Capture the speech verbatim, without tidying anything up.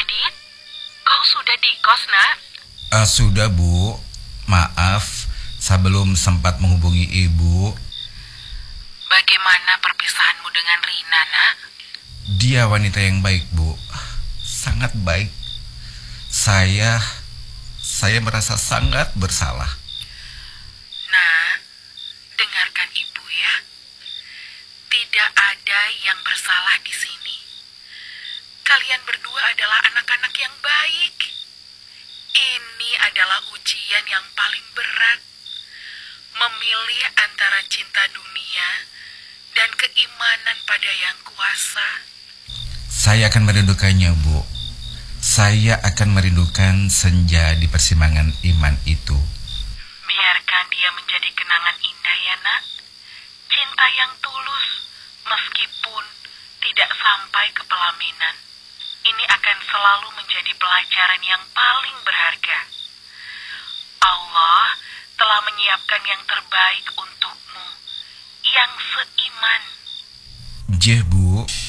Adit, kau sudah di kos, nak? Eh, sudah, Bu. Maaf, saya belum sempat menghubungi Ibu. Bagaimana perpisahanmu dengan Rina, nak? Dia wanita yang baik, Bu. Sangat baik. Saya saya merasa sangat bersalah. Nah, dengarkan ibu ya. Tidak ada yang bersalah di sini. Kalian berdua adalah anak-anak yang baik. Ini adalah ujian yang paling berat. Memilih antara cinta dunia dan keimanan pada Yang Kuasa. Saya akan merindukannya, Bu. Saya akan merindukan senja di persimpangan iman itu. Biarkan dia menjadi kenangan indah ya, nak. Cinta yang tulus, meskipun tidak sampai ke pelaminan. Ini akan selalu menjadi pelajaran yang paling berharga. Allah telah menyiapkan yang terbaik untukmu, yang seiman. Jeh, Bu.